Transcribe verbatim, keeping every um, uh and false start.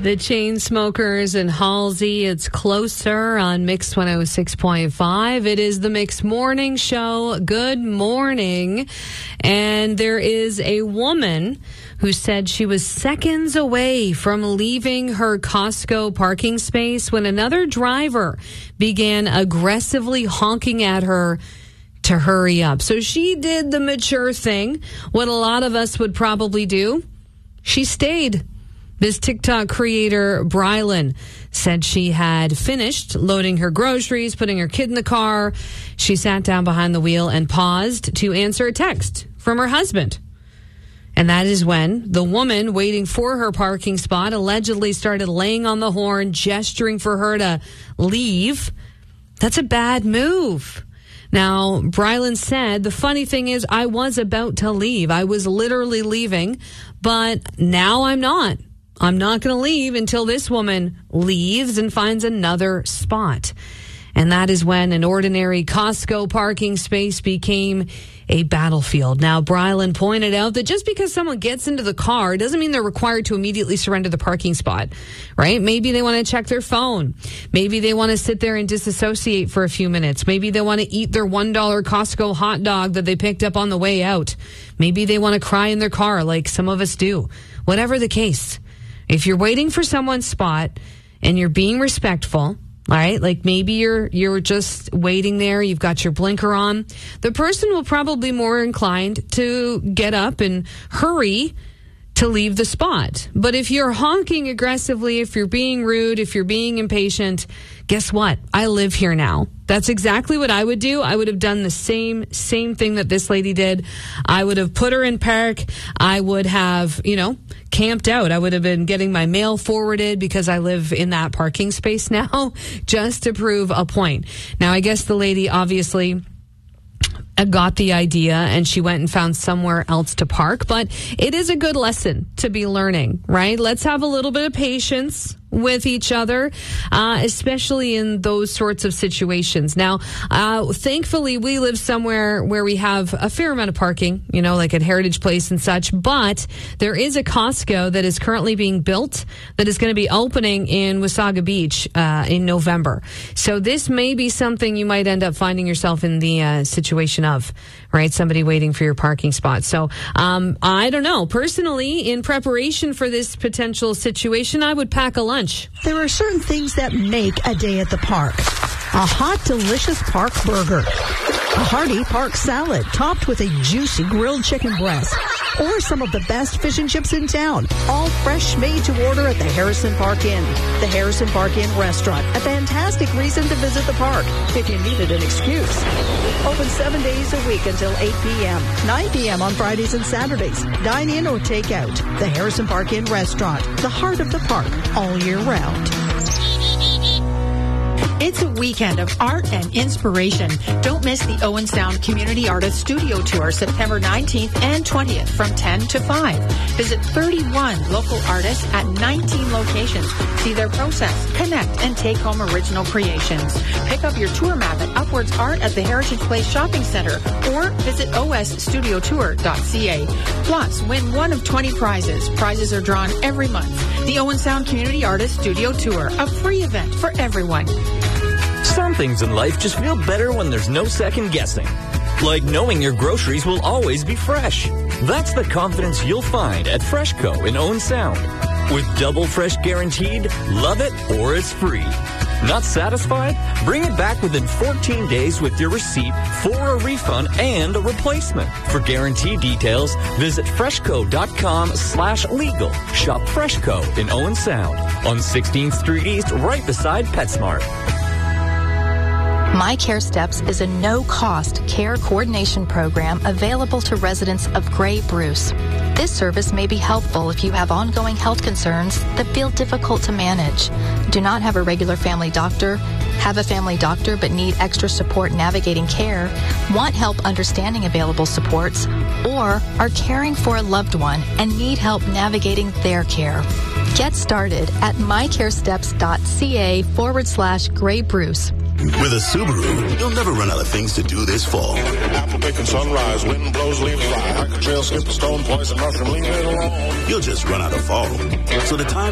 The Chainsmokers and Halsey. It's Closer on Mix one oh six point five. It is the Mix Morning Show. Good morning. And there is a woman who said she was seconds away from leaving her Costco parking space when another driver began aggressively honking at her to hurry up. So she did the mature thing, what a lot of us would probably do. She stayed. This TikTok creator, Brylan, said she had finished loading her groceries, putting her kid in the car. She sat down behind the wheel and paused to answer a text from her husband. And that is when the woman waiting for her parking spot allegedly started laying on the horn, gesturing for her to leave. That's a bad move. Now, Brylan said, the funny thing is I was about to leave. I was literally leaving, but now I'm not. I'm not going to leave until this woman leaves and finds another spot. And that is when an ordinary Costco parking space became a battlefield. Now, Brylan pointed out that just because someone gets into the car doesn't mean they're required to immediately surrender the parking spot, right? Maybe they want to check their phone. Maybe they want to sit there and disassociate for a few minutes. Maybe they want to eat their one dollar Costco hot dog that they picked up on the way out. Maybe they want to cry in their car like some of us do. Whatever the case, if you're waiting for someone's spot and you're being respectful, all right, like maybe you're you're just waiting there, you've got your blinker on, the person will probably be more inclined to get up and hurry to leave the spot. But if you're honking aggressively, if you're being rude, if you're being impatient, guess what? I live here now. That's exactly what I would do. I would have done the same same thing that this lady did. I would have put her in park. I would have, you know, camped out. I would have been getting my mail forwarded because I live in that parking space now, just to prove a point. Now, I guess the lady obviously got the idea and she went and found somewhere else to park, but it is a good lesson to be learning, right? Let's have a little bit of patience with each other, uh, especially in those sorts of situations. Now, uh, thankfully, we live somewhere where we have a fair amount of parking, you know, like at Heritage Place and such, but there is a Costco that is currently being built that is going to be opening in Wasaga Beach uh, in November. So this may be something you might end up finding yourself in the uh, situation of, right? Somebody waiting for your parking spot. So um, I don't know. Personally, in preparation for this potential situation, I would pack a lunch. There are certain things that make a day at the park. A hot, delicious park burger. A hearty park salad topped with a juicy grilled chicken breast. Or some of the best fish and chips in town. All fresh, made to order at the Harrison Park Inn. The Harrison Park Inn Restaurant. A fantastic reason to visit the park if you needed an excuse. Open seven days a week until eight p.m. nine p.m. on Fridays and Saturdays. Dine in or take out. The Harrison Park Inn Restaurant. The heart of the park all year round. It's a weekend of art and inspiration. Don't miss the Owen Sound Community Artist Studio Tour September nineteenth and twentieth from ten to five. Visit thirty-one local artists at nineteen locations. See their process, connect, and take home original creations. Pick up your tour map at Upwards Art at the Heritage Place Shopping Center or visit o s studio tour dot c a. Plus, win one of twenty prizes. Prizes are drawn every month. The Owen Sound Community Artist Studio Tour, a free event for everyone. Some things in life just feel better when there's no second guessing. Like knowing your groceries will always be fresh. That's the confidence you'll find at Freshco in Owen Sound. With double fresh guaranteed, love it or it's free. Not satisfied? Bring it back within fourteen days with your receipt for a refund and a replacement. For guarantee details, visit freshco.com slash legal. Shop Freshco in Owen Sound on sixteenth Street East, right beside PetSmart. My Care Steps is a no-cost care coordination program available to residents of Grey Bruce. This service may be helpful if you have ongoing health concerns that feel difficult to manage, do not have a regular family doctor, have a family doctor but need extra support navigating care, want help understanding available supports, or are caring for a loved one and need help navigating their care. Get started at mycaresteps.ca forward slash Grey Bruce. With a Subaru, you'll never run out of things to do this fall. Apple picking sunrise, wind blows, leaves fly. I can trail, skip the stone, poison mushroom, leave it alone. You'll just run out of fall. So the time